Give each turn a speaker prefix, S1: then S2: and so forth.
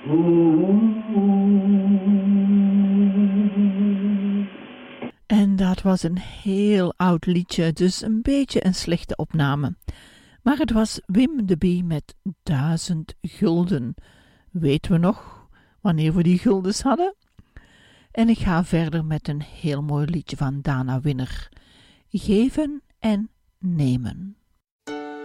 S1: En dat was een heel oud liedje, dus een beetje een slechte opname. Maar het was Wim de Bie met 1000 gulden. Weten we nog wanneer we die guldens hadden? En ik ga verder met een heel mooi liedje van Dana Winner. Geven en nemen.